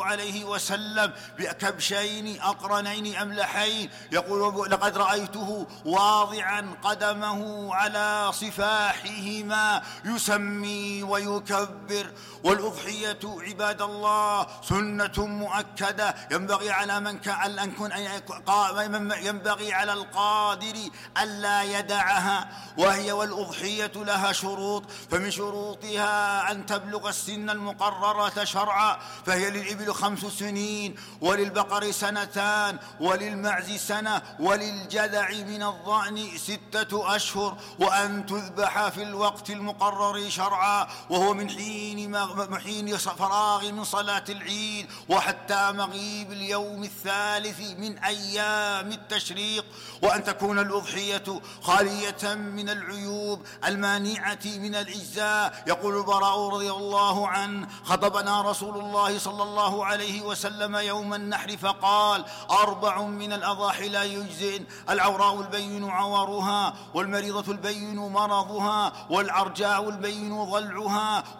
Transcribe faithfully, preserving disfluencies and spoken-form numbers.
الله عليه وسلم بكبشين أقرنين أملحين، يقول لقد رأيته واضعا قدمه على صفاحهما يسمي ويكبر. والأضحية عباد الله سنة مؤكدة ينبغي على من كان ينبغي على القادر ألا يدعها، وهي والأضحية لها شروط، فمن شروطها أن تبلغ السن المقررة شرعا، فهي للإبل خمس سنين، وللبقر سنتان، وللمعز سنة، وللجذع من الضأن ستة أشهر، وأن تذبح في الوقت المقرر شرعا، وهو من حين حين فراغ من صلاة العيد وحتى مغيب اليوم الثالث من أيام التشريق. وأن تكون الأضحية خالية من العيوب المانعة من الإجزاء. يقول البراء رضي الله عنه: خطبنا رسول الله صلى الله عليه وسلم يوم النحر فقال: أربع من الأضاحي لا يجزئن: العوراء البين عورها، والمريضة البين مرضها، والعرجاء البين ضلعها،